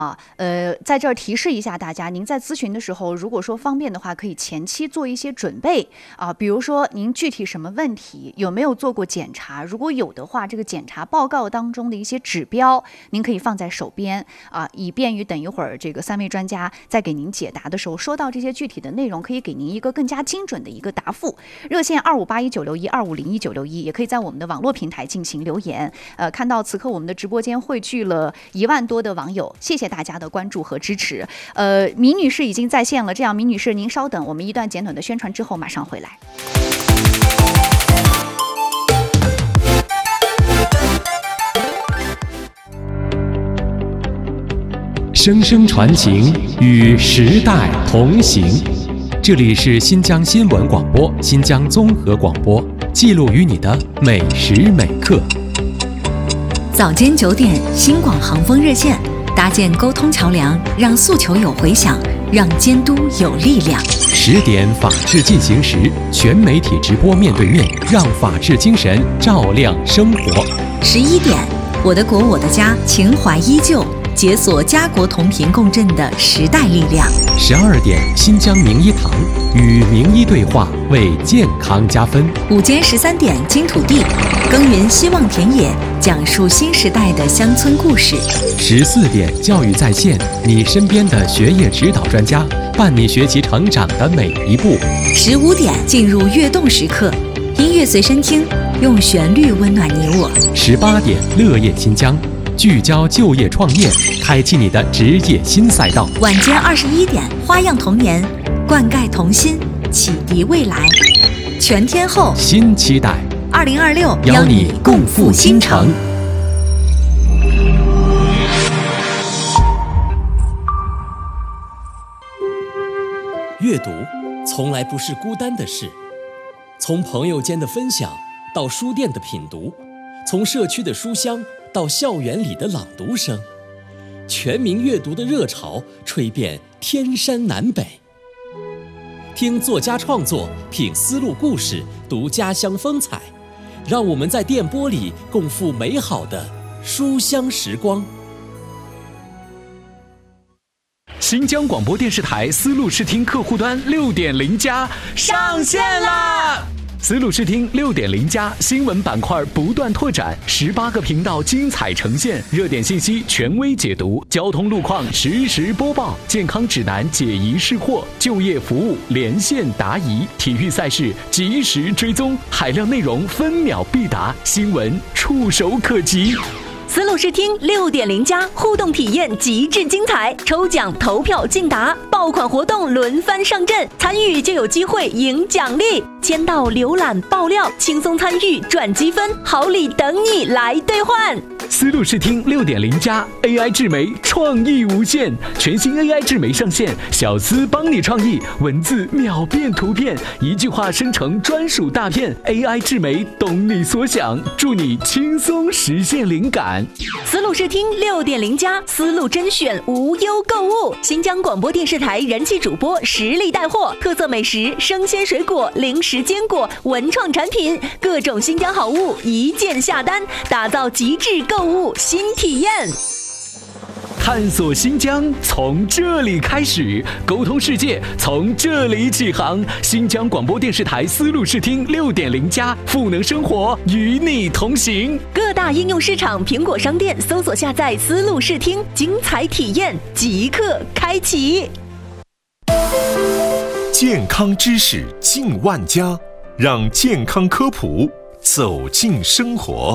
在这儿提示一下大家，您在咨询的时候，如果说方便的话，可以前期做一些准备啊，比如说您具体什么问题，有没有做过检查？如果有的话，这个检查报告当中的一些指标，您可以放在手边啊，以便于等一会儿这个3位专家在给您解答的时候，说到这些具体的内容，可以给您一个更加精准的一个答复。热线25819612501961，也可以在我们的网络平台进行留言。看到此刻我们的直播间汇聚了1万多的网友，谢谢大家的关注和支持。米女士已经在线了，这样米女士您稍等，我们一段简短的宣传之后马上回来。 声声传情，与时代同行。这里是新疆新闻广播、新疆综合广播，记录于你的每时每刻。 早间9点，新广航风热线，搭建沟通桥梁，让诉求有回响，让监督有力量。 10点，法治进行时，全媒体直播面对面，让法治精神照亮生活。 11点，我的国我的家，情怀依旧，解锁家国同频共振的时代力量。 12点，新疆名医堂，与名医对话，为健康加分。 午间13点，金土地，耕耘希望田野，讲述新时代的乡村故事。 14点，教育在线，你身边的学业指导专家，伴你学习成长的每一步。 15点，进入跃动时刻，音乐随身听，用旋律温暖你我。 18点，乐业新疆，聚焦就业创业，开启你的职业新赛道。 晚间21点，花样童年，灌溉童心，启迪未来。全天候新期待 ，2026 邀你共赴新城。 阅读从来不是孤单的事，从朋友间的分享到书店的品读，从社区的书香到校园里的朗读声，全民阅读的热潮吹遍天山南北。听作家创作，品丝路故事，读家乡风采，让我们在电波里共赴美好的书香时光。 新疆广播电视台丝路视听客户端6.0+上线啦！丝路视听6.0+新闻板块不断拓展，18个频道精彩呈现，热点信息权威解读，交通路况实时播报，健康指南解疑释惑，就业服务连线答疑，体育赛事及时追踪，海量内容分秒必达，新闻触手可及。 丝路视听6.0+互动体验极致精彩，抽奖投票竞答，爆款活动轮番上阵，参与就有机会赢奖励，签到浏览爆料，轻松参与赚积分，好礼等你来兑换。 丝路视听6.0+ AI 智媒创意无限，全新 AI 智媒上线，小丝帮你创意，文字秒变图片，一句话生成专属大片， AI 智媒懂你所想，助你轻松实现灵感。 丝路视听6.0+丝路甄选无忧购物，新疆广播电视台人气主播实力带货，特色美食、生鲜水果、零食坚果、文创产品，各种新疆好物一键下单，打造极致购物新体验。 探索新疆从这里开始，沟通世界从这里起航。新疆广播电视台丝路视听6.0+赋能生活，与你同行。 各大应用市场苹果商店搜索下载丝路视听，精彩体验即刻开启。 健康知识进万家，让健康科普走进生活。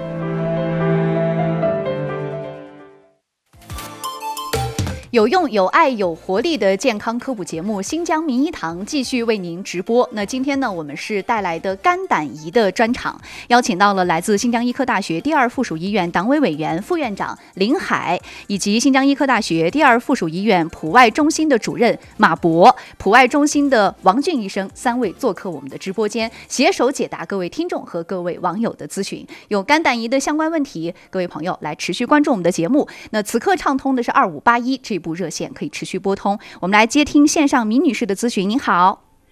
有用、有爱、有活力的健康科普节目《新疆名医堂》继续为您直播。那今天呢，我们是带来的肝胆胰的专场，邀请到了来自新疆医科大学第2附属医院党委委员、副院长林海，以及新疆医科大学第2附属医院普外中心的主任马博、普外中心的王俊医生3位做客我们的直播间，携手解答各位听众和各位网友的咨询。有肝胆胰的相关问题，各位朋友来持续关注我们的节目。那此刻畅通的是2581这部热线，可以持续拨通。我们来接听线上米女士的咨询。您好。 喂，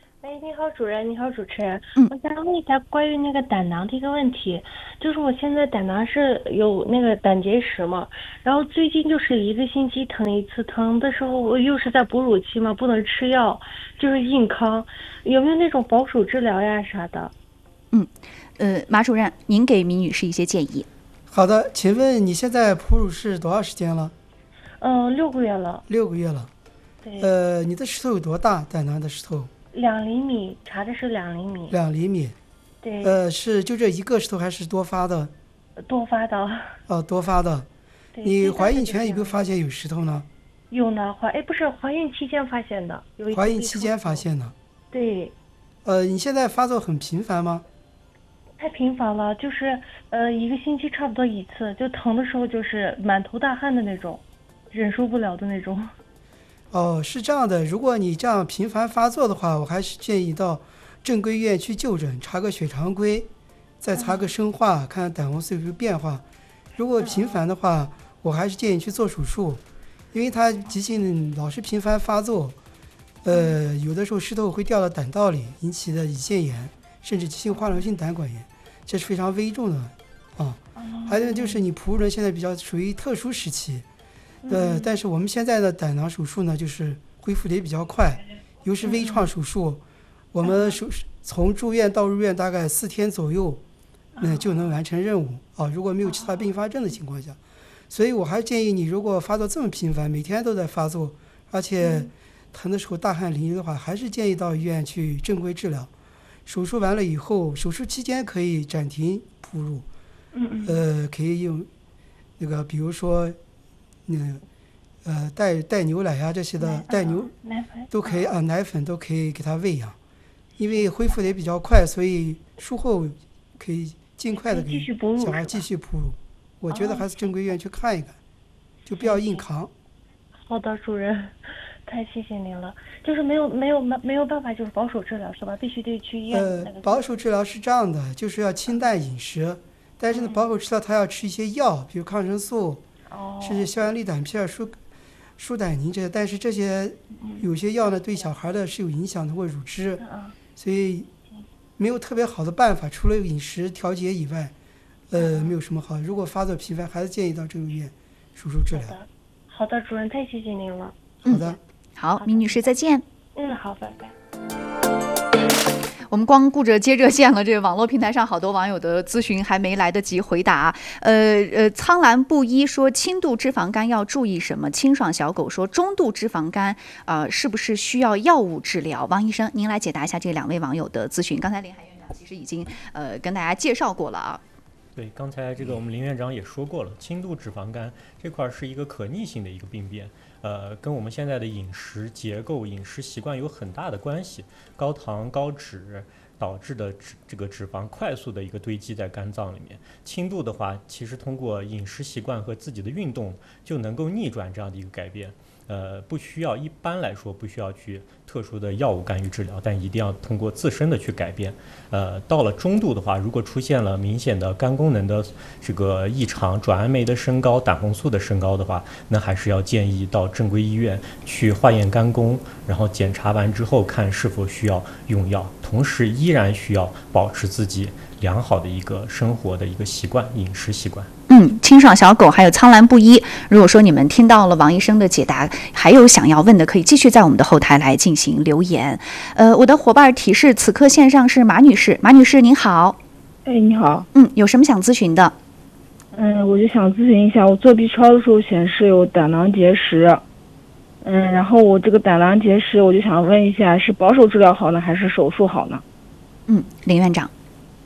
你好，主任，你好，主持人。 嗯我想问一下关于那个胆囊的一个问题，就是我现在胆囊是有那个胆结石嘛，然后最近就是1个星期疼一次，疼的时候我又是在哺乳期嘛，不能吃药，就是硬扛，有没有那种保守治疗呀啥的？ 马主任，您给米女士一些建议。 好的，请问你现在哺乳是多少时间了 6个月了。 ？6个月了。 对。 你的石头有多大？胆囊的石头 2厘米，查的是2厘米。 2厘米。 对。 是就这一个石头还是多发的？ 多发的。 多发的。 对。 你怀孕前有没有发现有石头呢？ 有呢，不是怀孕期间发现的，有一次怀孕期间发现的。 对。 你现在发作很频繁吗？ 太频繁了，就是1个星期差不多一次，就疼的时候就是满头大汗的那种，忍受不了的那种。 是这样的，如果你这样频繁发作的话，我还是建议到正规医院去就诊，查个血常规，再查个生化，看胆红素有没有变化。如果频繁的话，我还是建议去做手术，因为它急性老是频繁发作，有的时候石头会掉到胆道里，引起的胰腺炎，甚至急性化脓性胆管炎，这是非常危重的啊。还有就是你哺乳人现在比较属于特殊时期，但是我们现在的胆囊手术呢，就是恢复得比较快，尤其是微创手术，我们从住院到入院大概4天左右，就能完成任务啊。如果没有其他并发症的情况下，所以我还建议你，如果发作这么频繁，每天都在发作，而且疼的时候大汗淋漓的话，还是建议到医院去正规治疗。手术完了以后，手术期间可以暂停哺乳，可以用那个比如说带牛奶呀这些的，带牛奶粉都可以啊，奶粉都可以给他喂养，因为恢复得比较快，所以术后可以尽快的给小孩继续哺乳。我觉得还是正规医院去看一看，就不要硬扛。 好的，主任，太谢谢您了。就是没有办法，就是保守治疗是吧？必须得去医院。 保守治疗是这样的，就是要清淡饮食，但是呢，保守治疗他要吃一些药，比如抗生素，甚至消炎利胆片、舒胆宁这些。但是这些有些药呢，对小孩的是有影响的，或乳汁，所以没有特别好的办法，除了饮食调节以外，没有什么好。如果发作频繁，还是建议到正规医院手术治疗。 好的，主任，太谢谢您了。 好的， 好，米女士再见。 好，拜拜。 我们光顾着接热线了，这个网络平台上好多网友的咨询还没来得及回答。苍兰布衣说轻度脂肪肝要注意什么？清爽小狗说中度脂肪肝是不是需要药物治疗？王医生，您来解答一下这2位网友的咨询。刚才林海院长其实已经跟大家介绍过了啊。 对，刚才这个我们林院长也说过了，轻度脂肪肝这块是一个可逆性的一个病变，跟我们现在的饮食结构、饮食习惯有很大的关系。高糖、高脂导致的这个脂肪快速的一个堆积在肝脏里面。轻度的话，其实通过饮食习惯和自己的运动就能够逆转这样的一个改变。不需要，一般来说不需要去特殊的药物干预治疗，但一定要通过自身的去改变。到了中度的话，如果出现了明显的肝功能的这个异常，转氨酶的升高、胆红素的升高的话，那还是要建议到正规医院去化验肝功，然后检查完之后看是否需要用药，同时依然需要保持自己良好的一个生活的一个习惯、饮食习惯。 清爽小狗还有苍兰布衣，如果说你们听到了王医生的解答，还有想要问的，可以继续在我们的后台来进行留言。我的伙伴提示，此刻线上是马女士。马女士您好。 你好。 有什么想咨询的？ 我就想咨询一下，我做 B 超的时候显示有胆囊结石，然后我这个胆囊结石，我就想问一下，是保守治疗好呢，还是手术好呢？ 林院长。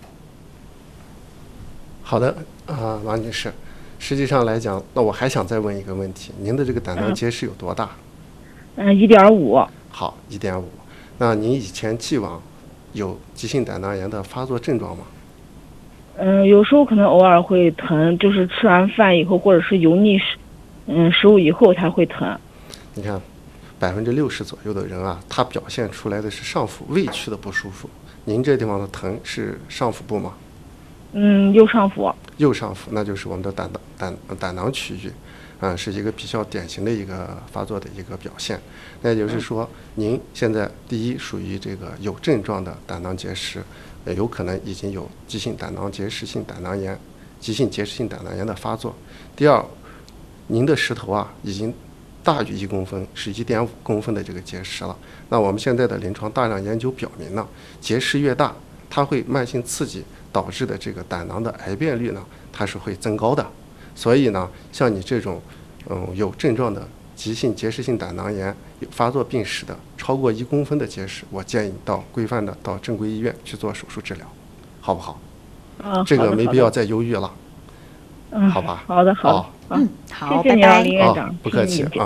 好的。王女士，实际上来讲，那我还想再问一个问题，您的这个胆囊结石有多大 ？1.5。 好，1.5。那您以前既往有急性胆囊炎的发作症状吗？ 有时候可能偶尔会疼，就是吃完饭以后或者是油腻食物以后才会疼。 你看，60%左右的人啊，他表现出来的是上腹胃区的不舒服。您这地方的疼是上腹部吗？ 右上腹。 右上腹，那就是我们的胆囊区域。 是一个比较典型的一个发作的一个表现。那也就是说，您现在第一属于这个有症状的胆囊结石，有可能已经有急性胆囊结石性胆囊炎、急性结石性胆囊炎的发作。第二，您的石头啊已经大于1公分，是1.5公分的这个结石了。那我们现在的临床大量研究表明呢，结石越大，它会慢性刺激导致的这个胆囊的癌变率呢，它是会增高的。所以呢，像你这种有症状的急性结石性胆囊炎有发作病史的超过1公分的结石，我建议到规范的到正规医院去做手术治疗，好不好？这个没必要再犹豫了，好吧？ 好的，好的， 好， 谢谢你啊，林院长， 不客气啊。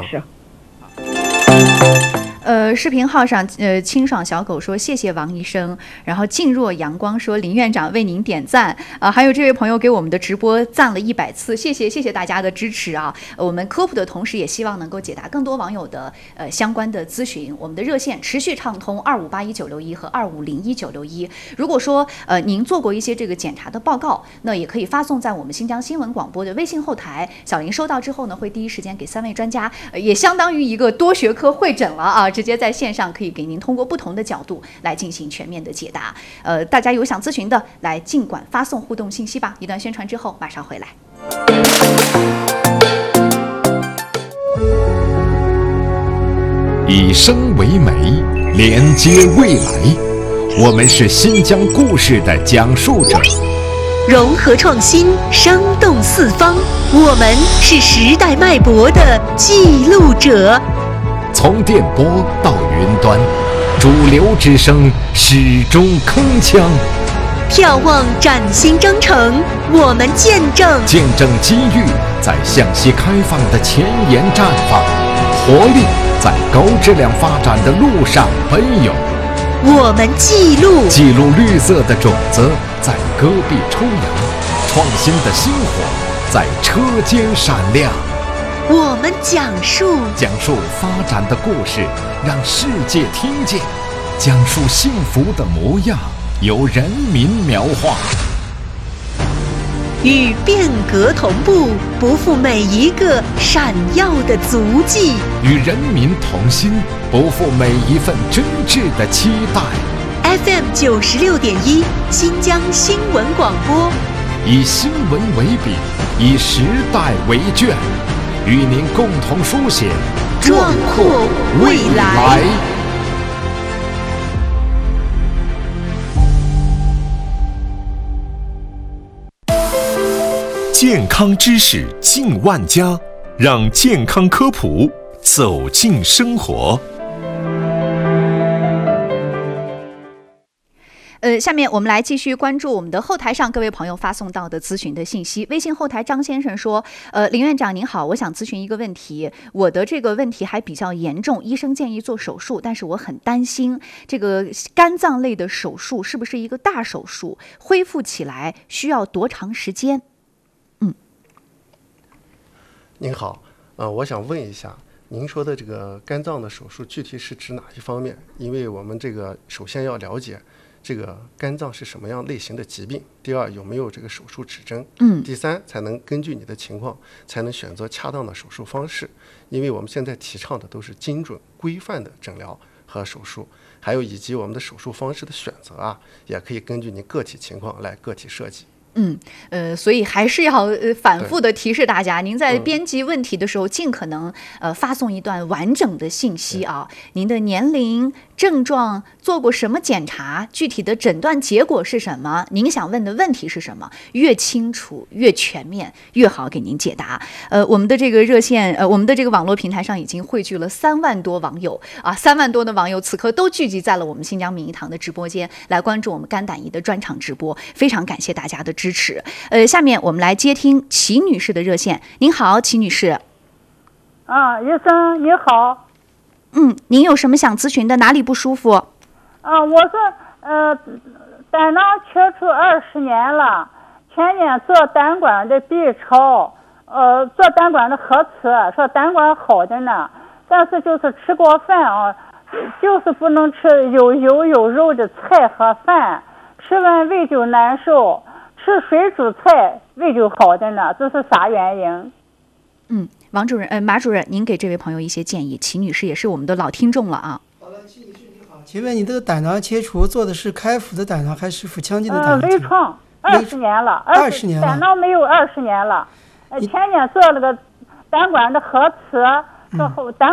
视频号上，清爽小狗说谢谢王医生，然后静若阳光说林院长为您点赞啊，还有这位朋友给我们的直播赞了100次，谢谢大家的支持啊！我们科普的同时，也希望能够解答更多网友的相关的咨询。我们的热线持续畅通25819661和25019661。如果说您做过一些这个检查的报告，那也可以发送在我们新疆新闻广播的微信后台，小林收到之后呢，会第一时间给3位专家，也相当于一个多学科会诊了啊！直接在线上可以给您通过不同的角度来进行全面的解答。大家有想咨询的，来尽管发送互动信息吧。一段宣传之后马上回来。 以声为媒，连接未来。我们是新疆故事的讲述者， 融合创新，生动四方。我们是时代脉搏的记录者。 从电波到云端，主流之声始终铿锵。 眺望崭新征程，我们见证机遇在向西开放的前沿绽放，活力在高质量发展的路上奔涌。 我们记录绿色的种子在戈壁抽芽，创新的星火在车间闪亮。 我们讲述发展的故事，让世界听见；讲述幸福的模样，由人民描画。 与变革同步，不负每一个闪耀的足迹； 与人民同心，不负每一份真挚的期待。 FM 96.1，新疆新闻广播， 以新闻为笔，以时代为卷。与您共同书写壮阔未来。 健康知识进万家，让健康科普走进生活。 下面我们来继续关注我们的后台上各位朋友发送到的咨询的信息。微信后台张先生说，林院长您好，我想咨询一个问题，我的这个问题还比较严重，医生建议做手术，但是我很担心这个肝脏类的手术是不是一个大手术，恢复起来需要多长时间？ 您好，我想问一下，您说的这个肝脏的手术具体是指哪一方面？因为我们这个首先要了解这个肝脏是什么样类型的疾病，第二有没有这个手术指征，第三才能根据你的情况才能选择恰当的手术方式。因为我们现在提倡的都是精准规范的诊疗和手术，还有以及我们的手术方式的选择啊，也可以根据您个体情况来个体设计。 所以还是要反复的提示大家，您在编辑问题的时候，尽可能发送一段完整的信息啊，您的年龄、症状、做过什么检查、具体的诊断结果是什么，您想问的问题是什么，越清楚越全面越好给您解答。我们的这个热线，我们的这个网络平台上已经汇聚了3万多网友啊，3万多的网友此刻都聚集在了我们新疆民医堂的直播间，来关注我们肝胆胰的专场直播，非常感谢大家的支持。下面我们来接听齐女士的热线。您好，齐女士。 医生你好。 您有什么想咨询的？哪里不舒服？ 我是胆囊切除20年了，前年做胆管的 B 超，做胆管的核磁，说胆管好的呢，但是就是吃过饭啊，就是不能吃有油有肉的菜和饭，吃完胃就难受。吃水煮菜胃就好的呢，这是啥原因？ 王主任，马主任，您给这位朋友一些建议。齐女士也是我们的老听众了啊。 好了，齐女士你好，请问你这个胆囊切除做的是开腹的胆囊还是腹腔镜的胆囊？ 微创，20年了 ，20年了， 胆囊没有20年了。前年做了个胆管的核磁，之后胆